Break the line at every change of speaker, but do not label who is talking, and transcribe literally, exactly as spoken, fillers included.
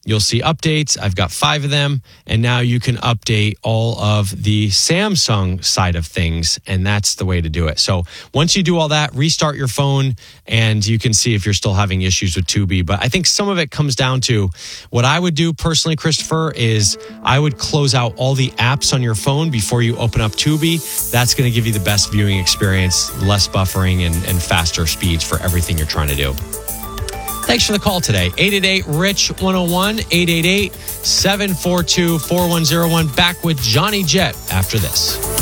You'll see updates. I've got five of them. And now you can update all of the Samsung side of things. And that's the way to do it. So once you do all that, restart your phone and you can see if you're still having issues with Tubi. But I think some of it comes down to what I would do personally, Christopher, is I would close out all the apps on your phone before you open up Tubi. That's going to give you the best viewing experience, less buffering and, and faster speeds for everything you're trying to do. Thanks for the call today. eight eight eight, R I C H, one oh one, eight eight eight, seven four two, four one oh one. Back with Johnny Jet after this.